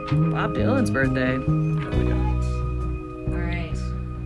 Bob Dylan's birthday. Oh, yeah. All right.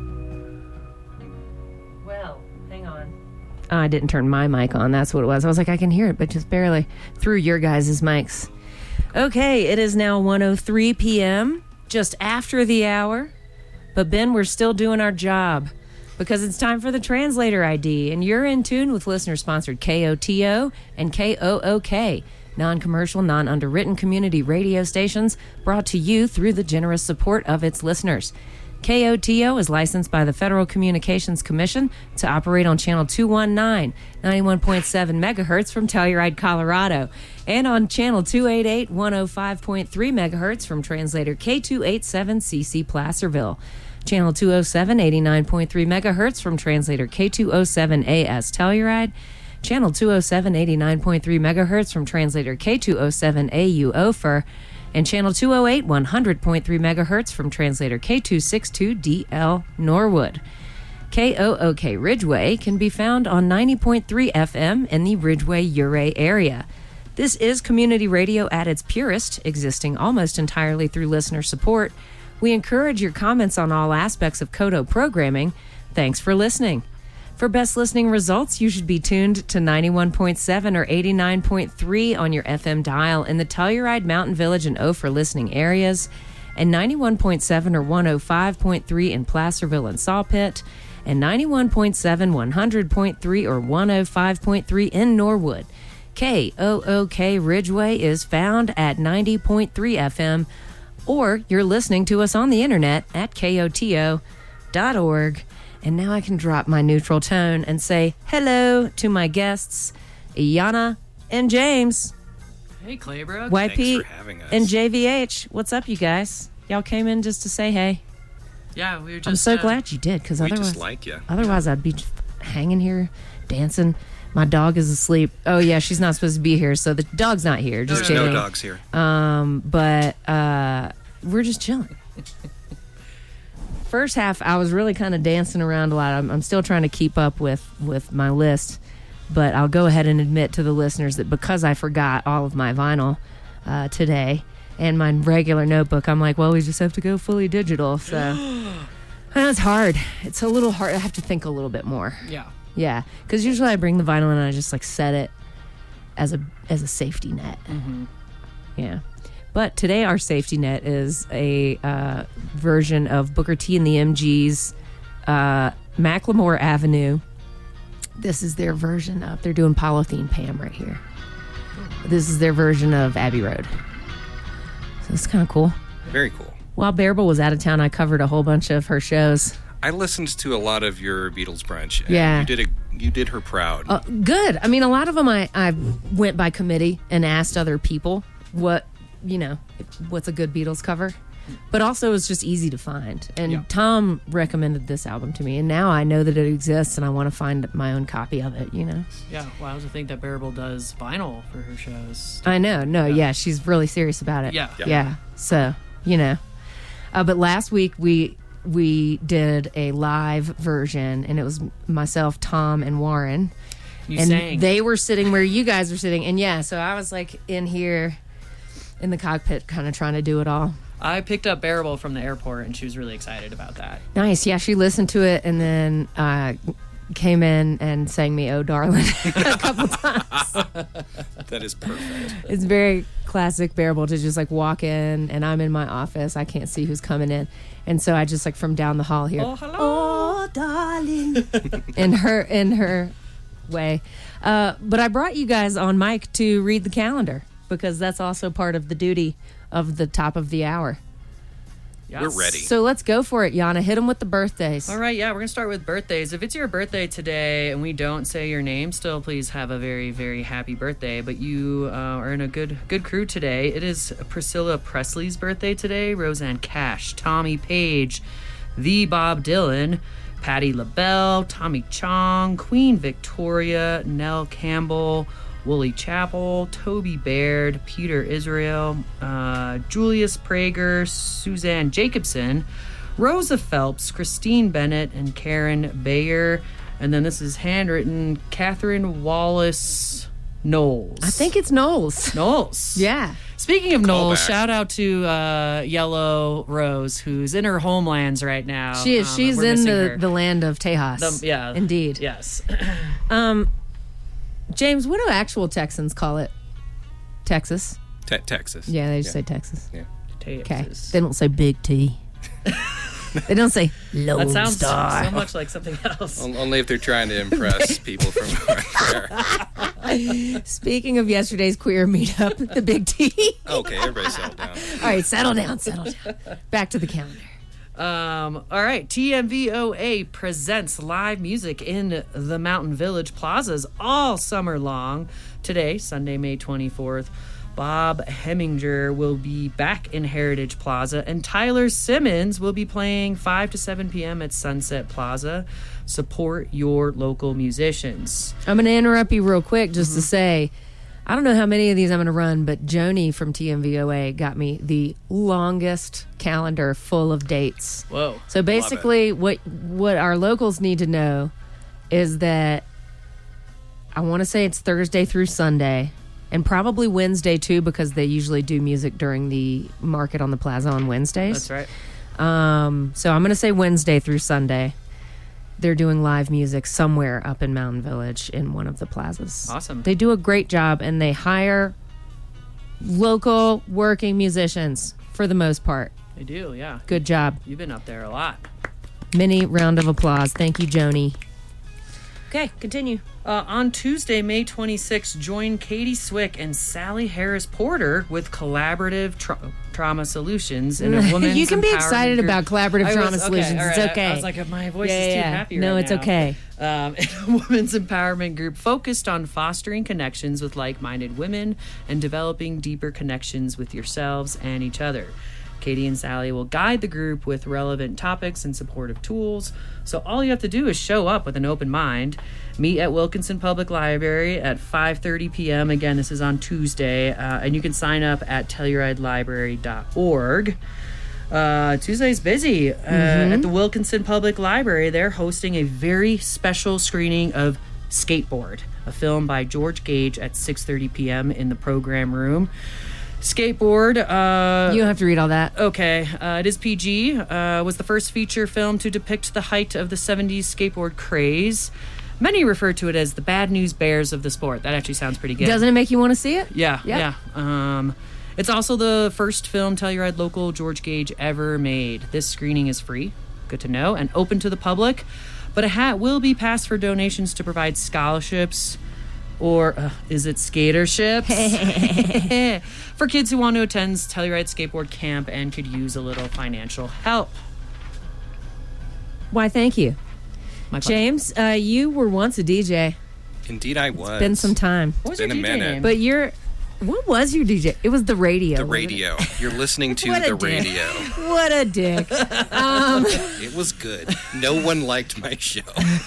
Well, hang on. I didn't turn my mic on. That's what it was. I was like, I can hear it, but just barely through your guys' mics. Okay, it is now 1:03 p.m., just after the hour. But, Ben, we're still doing our job because it's time for the Translator ID, and you're in tune with listener-sponsored KOTO and KOOK, non-commercial, non-underwritten community radio stations brought to you through the generous support of its listeners. KOTO is licensed by the Federal Communications Commission to operate on channel 219, 91.7 megahertz from Telluride, Colorado, and on channel 288, 105.3 megahertz from translator K287CC Placerville, channel 207, 89.3 megahertz from translator K207AS Telluride, channel 207, 89.3 megahertz from translator K207AU Ophir, and channel 208, 100.3 megahertz from translator K262DL Norwood. KOOK Ridgeway can be found on 90.3 FM in the Ridgeway-Uray area. This is community radio at its purest, existing almost entirely through listener support. We encourage your comments on all aspects of KOTO programming. Thanks for listening. For best listening results, you should be tuned to 91.7 or 89.3 on your FM dial in the Telluride, Mountain Village, and Ophir listening areas, and 91.7 or 105.3 in Placerville and Sawpit, and 91.7, 100.3, or 105.3 in Norwood. KOOK Ridgeway is found at 90.3 FM, or you're listening to us on the internet at KOTO.org. And now I can drop my neutral tone and say hello to my guests, Yana and James. Hey, Claybrook. YP Thanks for having us. and JVH. What's up, you guys? Y'all came in just to say hey. Yeah, we were just... I'm so glad you did, because We otherwise, just like you. I'd be just hanging here, dancing. My dog is asleep. Oh, yeah, she's not supposed to be here, so the dog's not here. Just There's kidding. no dogs here. But we're just chilling. First half, I was really kind of dancing around a lot. I'm still trying to keep up with my list, but I'll go ahead and admit to the listeners that because I forgot all of my vinyl today and my regular notebook, I'm like, well, we just have to go fully digital. So it's hard. It's a little hard. I have to think a little bit more. Yeah. Yeah, because usually I bring the vinyl and I just like set it as a safety net. Mm-hmm. Yeah. But today our safety net is a version of Booker T and the MGs, Macklemore Avenue. This is their version of, they're doing Polythene Pam right here. This is their version of Abbey Road. So it's kind of cool. Very cool. While Bearable was out of town, I covered a whole bunch of her shows. I listened to a lot of your Beatles brunch. And Yeah. You did her proud. Good. I mean, a lot of them I went by committee and asked other people what's a good Beatles cover. But also it's just easy to find. And Yeah. Tom recommended this album to me, and now I know that it exists and I want to find my own copy of it, Yeah, well, I also think that Bearable does vinyl for her shows. I know. No, yeah, she's really serious about it. Yeah. Yeah. So, but last week we did a live version, and it was myself, Tom, and Warren. You and sang. they were sitting where you guys were sitting. And yeah, so I was like in here in the cockpit kind of trying to do it all. I picked up Bearable from the airport, and she was really excited about that. Nice. Yeah, she listened to it and then came in and sang me "Oh Darling" a couple times. That is perfect. It's very classic Bearable to just like walk in, and I'm in my office. I can't see who's coming in. And so I just like from down the hall here, Oh, hello. "Oh darling," in her way. But I brought you guys on mic to read the calendar because that's also part of the duty of the top of the hour. Yes. We're ready. So let's go for it, Yana. Hit them with the birthdays. All right, yeah, we're going to start with birthdays. If it's your birthday today and we don't say your name, still please have a very, very happy birthday. But you are in a good crew today. It is Priscilla Presley's birthday today, Roseanne Cash, Tommy Page, the Bob Dylan, Patti LaBelle, Tommy Chong, Queen Victoria, Nell Campbell, Wooly Chapel, Toby Baird, Peter Israel, Julius Prager, Suzanne Jacobson, Rosa Phelps, Christine Bennett, and Karen Bayer. And then this is handwritten, Catherine Wallace Knowles. I think it's Knowles. Knowles. Yeah. Speaking of Knowles, Callback. shout out to Yellow Rose, who's in her homelands right now. She is. She's we're in missing her. the land of Tejas. Yeah. Indeed. Yes. James, what do actual Texans call it? Texas? Texas. Yeah, they just say Texas. Yeah. Okay. Texas. They don't say Big T. They don't say Lone That sounds Star. so much like something else. Only if they're trying to impress people from there. Speaking of yesterday's queer meetup, the Big T. Okay, everybody settle down. All right, settle down. Back to the calendar. All right. TMVOA presents live music in the Mountain Village Plazas all summer long. Today, Sunday, May 24th, Bob Heminger will be back in Heritage Plaza, and Tyler Simmons will be playing 5 to 7 p.m. at Sunset Plaza. Support your local musicians. I'm going to interrupt you real quick just to say, I don't know how many of these I'm going to run, but Joni from TMVOA got me the longest calendar full of dates. Whoa. So basically, what our locals need to know is that I want to say it's Thursday through Sunday, and probably Wednesday too, because they usually do music during the market on the plaza on Wednesdays. That's right. So I'm going to say Wednesday through Sunday. They're doing live music somewhere up in Mountain Village in one of the plazas. Awesome. They do a great job, and they hire local working musicians for the most part. They do, yeah. Good job. You've been up there a lot. Mini round of applause. Thank you, Joni. Okay, continue. On Tuesday, May 26th, join Katie Swick and Sally Harris Porter with Collaborative Trauma Solutions in a woman's You can be empowerment excited group. about Collaborative Trauma Okay, Solutions. all right. It's okay. I was like, my voice is too happy No, right it's now. okay. In a women's empowerment group focused on fostering connections with like-minded women and developing deeper connections with yourselves and each other. Katie and Sally will guide the group with relevant topics and supportive tools. So all you have to do is show up with an open mind. Meet at Wilkinson Public Library at 5:30 p.m. Again, this is on Tuesday. And you can sign up at TellurideLibrary.org. Tuesday's busy. At the Wilkinson Public Library, they're hosting a very special screening of Skateboard, a film by George Gage at 6:30 p.m. in the program room. Skateboard. You don't have to read all that. Okay, it is PG. Was the first feature film to depict the height of the 70s skateboard craze. Many refer to it as the Bad News Bears of the sport. That actually sounds pretty good. Doesn't it make you want to see it? Yeah, Yep. yeah. It's also the first film Telluride local George Gage ever made. This screening is free, good to know, and open to the public. But a hat will be passed for donations to provide scholarships, or is it skaterships? For kids who want to attend Telluride Skateboard Camp and could use a little financial help. Why, thank you. My pleasure. James, you were once a DJ. Indeed, I was. Been some time. What was Been your a DJ minute. name? But what was your DJ? It was the radio. The wasn't it? radio. You're listening to What a the dick. radio. What a dick. It was good. No one liked my show.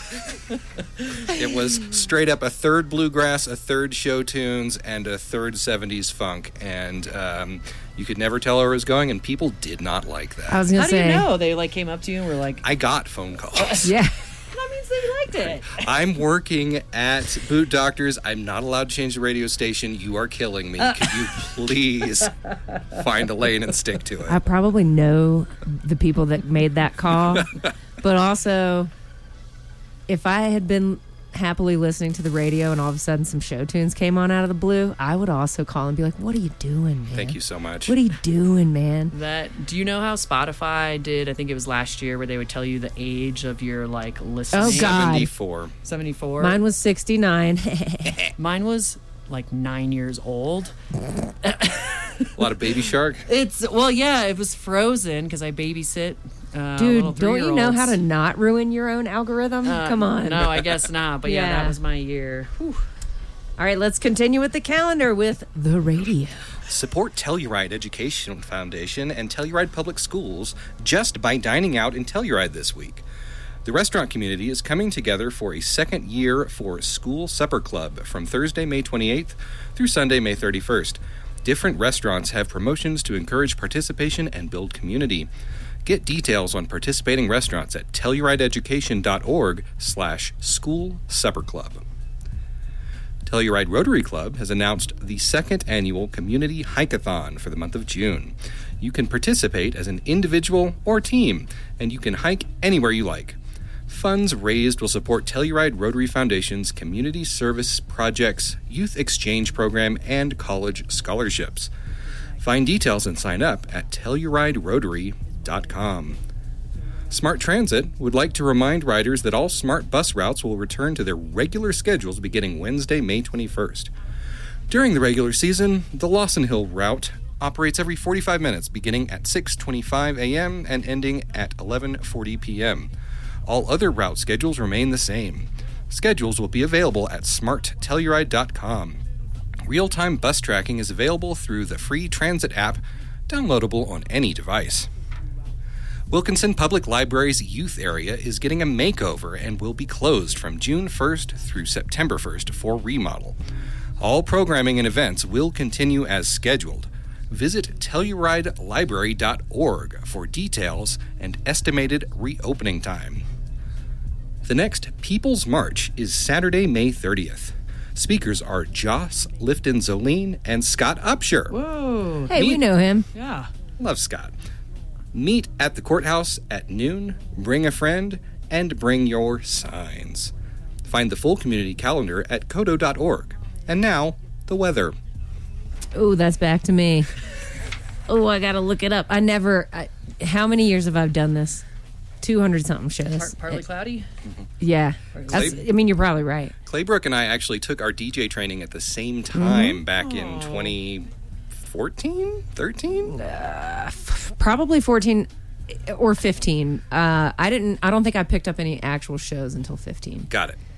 It was straight up a third bluegrass, a third show tunes, and a third 70s funk. And you could never tell where it was going, and people did not like that. I was going How to do you say. know? They came up to you and were like, I got phone calls. Yeah. that means they liked it. I'm working at Boot Doctors. I'm not allowed to change the radio station. You are killing me. Could you please find a lane and stick to it? I probably know the people that made that call, but also, if I had been happily listening to the radio and all of a sudden some show tunes came on out of the blue, I would also call and be like, "What are you doing, man? Thank you so much. What are you doing, man?" Do you know how Spotify did, I think it was last year, where they would tell you the age of your listening? Oh, God. 74. 74. Mine was 69. Mine was like 9 years old. A lot of Baby Shark. It was Frozen because I babysit. Little Dude, don't you know 3-year-olds. how to not ruin your own algorithm? Come on. No, I guess not. But yeah, Yeah. that was my year. Whew. All right, let's continue with the calendar with the radio. Support Telluride Education Foundation and Telluride Public Schools just by dining out in Telluride this week. The restaurant community is coming together for a second year for School Supper Club from Thursday, May 28th through Sunday, May 31st. Different restaurants have promotions to encourage participation and build community. Get details on participating restaurants at tellurideeducation.org/school supper club. Telluride Rotary Club has announced the second annual Community Hike-a-thon for the month of June. You can participate as an individual or team, and you can hike anywhere you like. Funds raised will support Telluride Rotary Foundation's community service projects, youth exchange program, and college scholarships. Find details and sign up at TellurideRotary.com. Smart Transit would like to remind riders that all Smart Bus routes will return to their regular schedules beginning Wednesday, May 21st. During the regular season, the Lawson Hill route operates every 45 minutes beginning at 6:25 a.m. and ending at 11:40 p.m. All other route schedules remain the same. Schedules will be available at smarttelluride.com. Real-time bus tracking is available through the free transit app, downloadable on any device. Wilkinson Public Library's youth area is getting a makeover and will be closed from June 1st through September 1st for remodel. All programming and events will continue as scheduled. Visit TellurideLibrary.org for details and estimated reopening time. The next People's March is Saturday, May 30th. Speakers are Joss Lifton-Zoline and Scott Upshur. Whoa. Hey, we know him. Yeah. Love Scott. Meet at the courthouse at noon, bring a friend, and bring your signs. Find the full community calendar at kodo.org. And now, the weather. Oh, that's back to me. Oh, I got to look it up. How many years have I done this? 200-something shows. Partly cloudy? Yeah. You're probably right. Claybrook and I actually took our DJ training at the same time back in 2014, 13? Probably 14 or 15. I don't think I picked up any actual shows until 15. Got it.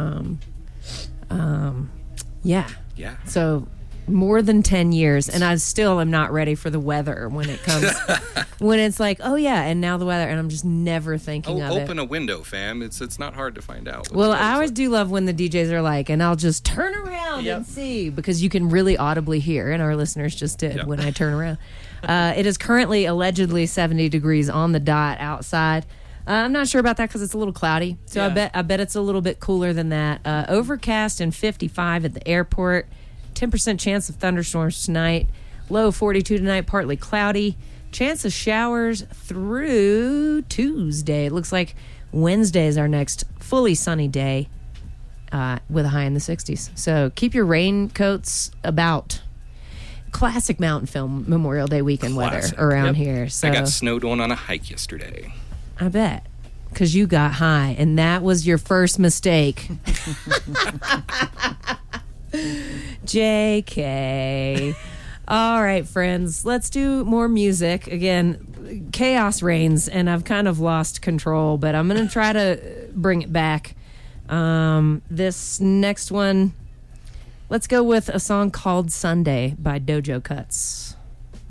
Yeah. Yeah. So more than 10 years, and I still am not ready for the weather when it comes. When it's like, oh yeah, and now the weather, and I'm just never thinking of it. Open a window, fam. It's not hard to find out. Well, I always do love when the DJs are like, and I'll just turn around and see, because you can really audibly hear, and our listeners just did when I turn around. It is currently allegedly 70 degrees on the dot outside. I'm not sure about that because it's a little cloudy. So I bet it's a little bit cooler than that. Overcast and 55 at the airport. 10% chance of thunderstorms tonight. Low 42 tonight, partly cloudy. Chance of showers through Tuesday. It looks like Wednesday is our next fully sunny day with a high in the 60s. So keep your raincoats about. Classic mountain film Memorial Day weekend weather around here. So I got snowed on a hike yesterday. I bet. Because you got high, and that was your first mistake. JK. All right, friends, let's do more music. Again, chaos reigns, and I've kind of lost control, but I'm going to try to bring it back. This next one, let's go with a song called Sunday by Dojo Cuts.